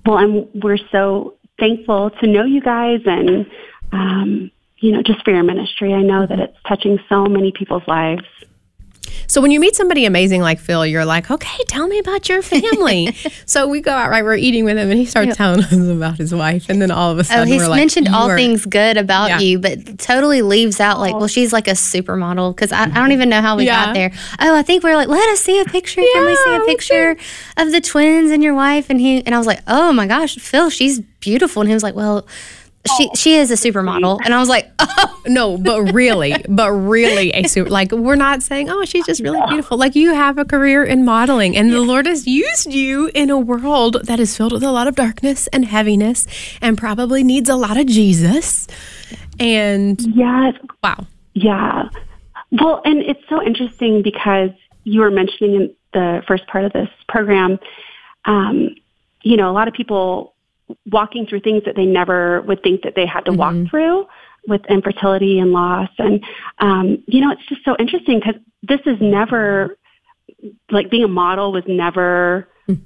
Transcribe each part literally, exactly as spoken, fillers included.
well, and we're so thankful to know you guys and, um, you know, just for your ministry. I know that it's touching so many people's lives. So when you meet somebody amazing like Phil, you're like, okay, tell me about your family. So we go out, right, we're eating with him, and he starts yep. telling us about his wife. And then all of a sudden, oh, he's we're like, mentioned all are, things good about yeah. you, but totally leaves out like, well, she's like a supermodel, because I, I don't even know how we yeah. got there. Oh, I think we're like, let us see a picture. Yeah, Can we see a picture of the twins and your wife? And he and I was like, oh my gosh, Phil, she's beautiful. And he was like, well, She she is a supermodel. And I was like, oh. No, but really, but really a super, like, we're not saying, oh, she's just really beautiful. Like, you have a career in modeling, and the Lord has used you in a world that is filled with a lot of darkness and heaviness and probably needs a lot of Jesus. And yes. Wow. Yeah. Well, and it's so interesting because you were mentioning in the first part of this program, um, you know, a lot of people walking through things that they never would think that they had to mm-hmm. walk through with infertility and loss. And, um, you know, it's just so interesting because this is never, like being a model was never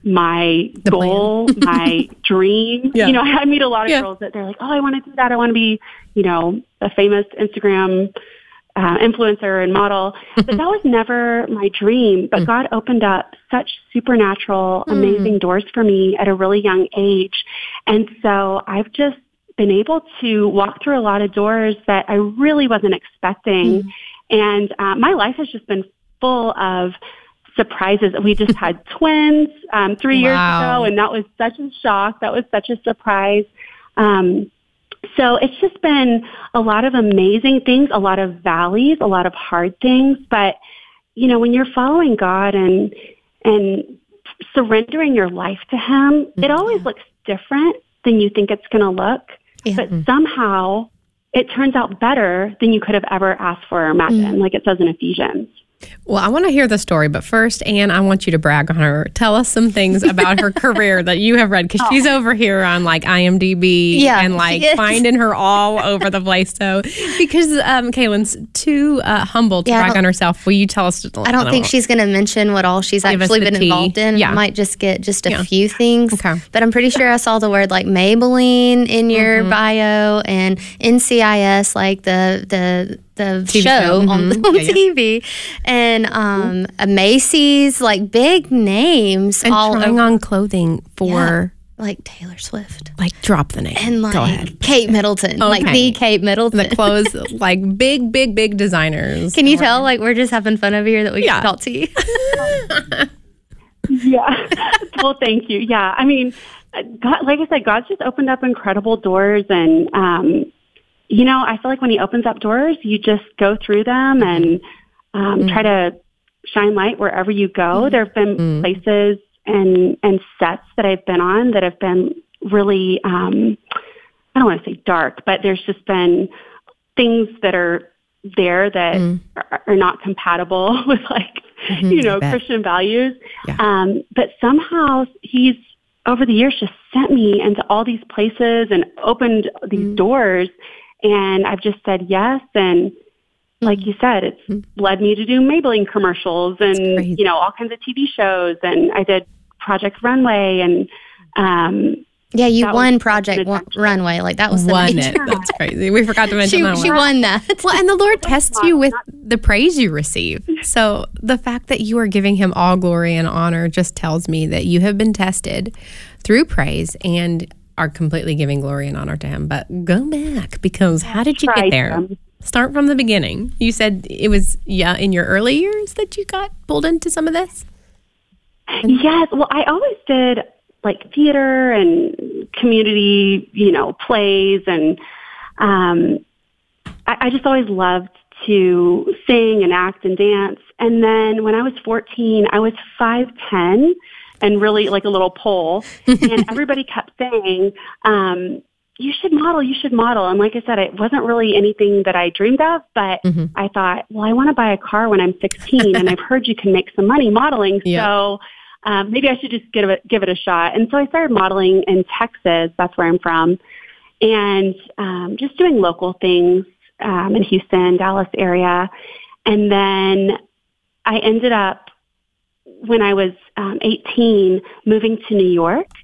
my the goal, my dream. Yeah. You know, I meet a lot of yeah. girls that they're like, oh, I want to do that. I want to be, you know, a famous Instagram uh, influencer and model. But that was never my dream. But God opened up such supernatural, amazing mm. doors for me at a really young age. And so I've just been able to walk through a lot of doors that I really wasn't expecting. Mm. And uh, my life has just been full of surprises. We just had twins um, three wow. years ago, and that was such a shock. That was such a surprise. Um, so it's just been a lot of amazing things, a lot of valleys, a lot of hard things. But, you know, when you're following God and and surrendering your life to Him, mm-hmm. it always looks different than you think it's going to look. Yeah. But somehow it turns out better than you could have ever asked for or imagined, mm-hmm. like it says in Ephesians. Well, I want to hear the story, but first, Anne, I want you to brag on her. Tell us some things about her career that you have read, because oh. she's over here on like I M D B yeah, and like finding her all over the place. So, because um, Kaylin's too uh, humble to yeah, brag on herself, will you tell us? I don't think she's going to mention what all she's Give actually been tea. involved in. Yeah. I might just get just a yeah. few things. Okay. But I'm pretty sure I saw the word like Maybelline in your mm-hmm. bio, and N C I S, like the the the T V show, show. on, Mm-hmm. on yeah, T V, yeah. and um, a Macy's, like big names, and all trying over. on clothing for yeah. like Taylor Swift, like drop the name, and like Go ahead. Kate Middleton, okay. like the Kate Middleton, the clothes, like big, big, big designers. Can you tell? Like we're just having fun over here that we yeah. can talk to you. yeah. Well, thank you. Yeah. I mean, God, like I said, God's just opened up incredible doors, and um, you know, I feel like when He opens up doors, you just go through them and um, mm-hmm. try to shine light wherever you go. Mm-hmm. There have been mm-hmm. places and and sets that I've been on that have been really, um, I don't want to say dark, but there's just been things that are there that mm-hmm. are, are not compatible with like, mm-hmm. you know, Christian values. Yeah. Um, but somehow He's, over the years, just sent me into all these places and opened these mm-hmm. doors. And I've just said yes. And like you said, it's mm-hmm. led me to do Maybelline commercials and, you know, all kinds of T V shows. And I did Project Runway. And um, yeah, you won Project one, Runway. Like that was the won major. it. That's crazy. We forgot to mention she, that She one. won that. Well, and the Lord tests you with the praise you receive. So the fact that you are giving Him all glory and honor just tells me that you have been tested through praise and are completely giving glory and honor to Him. But go back, because how did you get there? Start from the beginning. You said it was yeah in your early years that you got pulled into some of this? Yes. Well, I always did like theater and community, you know, plays. And um, I, I just always loved to sing and act and dance. And then when I was fourteen, I was five ten. And really like a little pole. And everybody kept saying, um, you should model, you should model. And like I said, it wasn't really anything that I dreamed of, but mm-hmm. I thought, well, I want to buy a car when I'm sixteen, and I've heard you can make some money modeling. Yeah. So um, maybe I should just give it, give it a shot. And so I started modeling in Texas. That's where I'm from. And um, just doing local things um, in Houston, Dallas area. And then I ended up, when I was um, eighteen, moving to New York